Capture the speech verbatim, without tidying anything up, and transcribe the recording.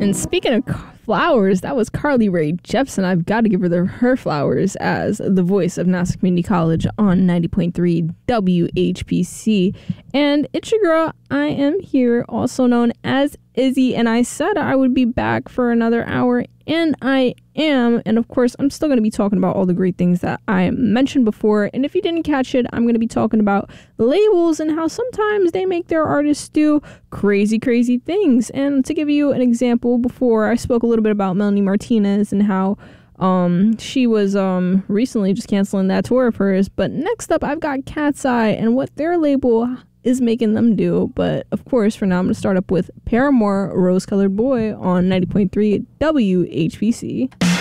And speaking of flowers, that was Carly Rae Jepsen. I've got to give her the, her flowers as the voice of Nassau Community College on ninety point three W H P C. And it's your girl, I am here, also known as Izzy, and I said I would be back for another hour, and I am. And of course, I'm still going to be talking about all the great things that I mentioned before. And if you didn't catch it, I'm going to be talking about labels and how sometimes they make their artists do crazy, crazy things. And to give you an example, before I spoke a little bit about Melanie Martinez and how um she was um recently just canceling that tour of hers. But next up, I've got Cat's Eye and what their label is making them do. But of course, for now, I'm going to start up with Paramore, Rose Colored Boy on ninety point three W H P C.